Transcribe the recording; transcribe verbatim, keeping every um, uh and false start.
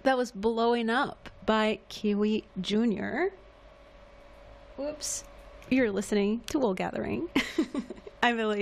That was Blowing Up by Kiwi Junior Whoops. You're listening to Wool Gathering. I'm Elise.